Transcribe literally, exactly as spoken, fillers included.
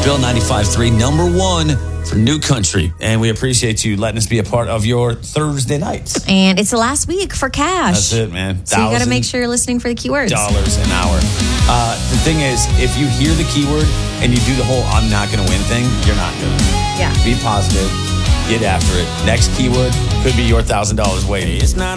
Bill ninety-five point three, number one for New Country. And we appreciate you letting us be a part of your Thursday nights. And it's the last week for cash. That's it, man. So you got to make sure you're listening for the keywords. Dollars an hour. Uh, the thing is, if you hear the keyword and you do the whole I'm not going to win thing, you're not doing it. Yeah. Be positive. Get after it. Next keyword could be your one thousand dollars waiting. It's not